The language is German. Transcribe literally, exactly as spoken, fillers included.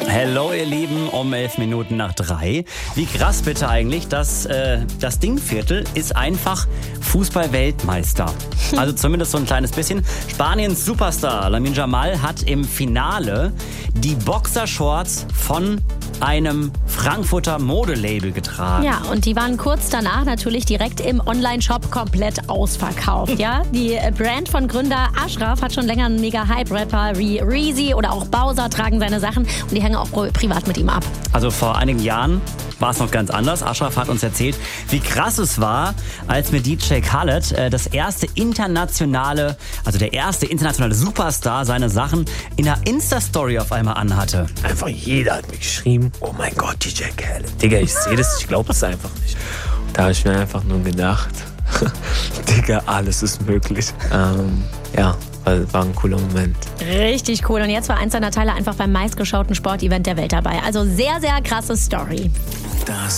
Hello, ihr Lieben, um elf Minuten nach drei. Wie krass bitte eigentlich, dass äh, das Dingviertel ist einfach Fußball-Weltmeister. Also zumindest so ein kleines bisschen. Spaniens Superstar Lamine Yamal hat im Finale die Boxershorts von einem Frankfurter Modelabel getragen. Ja, und die waren kurz danach natürlich direkt im Online-Shop komplett ausverkauft. Ja, die Brand von Gründer Ashraf hat schon länger einen Mega-Hype. Rapper wie Reezy oder auch Bowser tragen seine Sachen und die hängen auch privat mit ihm ab. Also vor einigen Jahren war es noch ganz anders. Ashraf hat uns erzählt, wie krass es war, als mit D J Khaled äh, das erste internationale, also der erste internationale Superstar seine Sachen in einer Insta-Story auf einmal anhatte. Einfach jeder hat mir geschrieben, oh mein Gott, D J Khaled. Digga, ich sehe das, ich glaube es einfach nicht. Da habe ich mir einfach nur gedacht, Digga, alles ist möglich. Ähm, ja, war, war ein cooler Moment. Richtig cool. Und jetzt war eins seiner Teile einfach beim meistgeschauten Sportevent der Welt dabei. Also sehr, sehr krasse Story. Das